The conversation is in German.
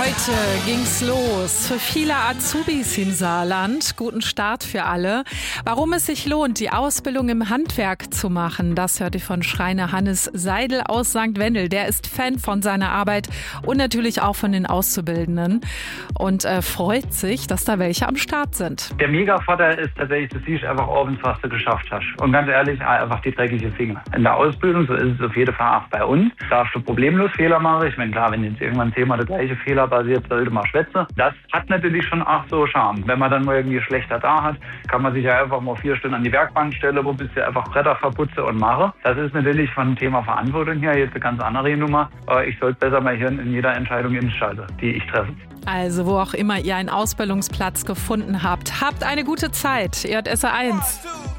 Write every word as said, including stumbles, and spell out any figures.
Heute ging's los für viele Azubis im Saarland. Guten Start für alle. Warum es sich lohnt, die Ausbildung im Handwerk zu machen, das hört ihr von Schreiner Hannes Seidel aus Sankt Wendel. Der ist Fan von seiner Arbeit und natürlich auch von den Auszubildenden und äh, freut sich, dass da welche am Start sind. Der Mega-Vorteil ist tatsächlich, du siehst einfach abends, was du geschafft hast. Und ganz ehrlich, einfach die dreckigen Finger. In der Ausbildung, so ist es auf jeden Fall auch bei uns, darfst du problemlos Fehler machen. Ich meine, klar, wenn jetzt irgendwann ein Thema der gleiche Fehler basiert, sollte man schwätzen. Das hat natürlich schon auch so Charme. Wenn man dann mal irgendwie schlechter da hat, kann man sich ja einfach mal vier Stunden an die Werkbank stellen, wo bist du einfach Bretter verputze und mache. Das ist natürlich von dem Thema Verantwortung her jetzt eine ganz andere Nummer. Ich sollte besser mal Hirn in jeder Entscheidung inschalten, die ich treffe. Also wo auch immer ihr einen Ausbildungsplatz gefunden habt, habt eine gute Zeit. Ihr hört S R eins.